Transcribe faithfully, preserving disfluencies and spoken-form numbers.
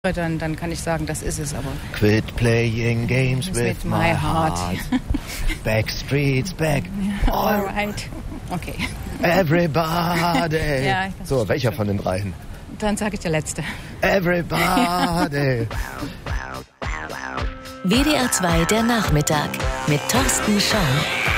Dann, dann kann ich sagen, das ist es aber. Quit playing games with, with my, my heart. heart. Backstreet's back. All right. Okay. Everybody. Ja, so, welcher von den dreien? Dann sage ich der letzte. Everybody. W D R zwei der Nachmittag mit Thorsten Schorn.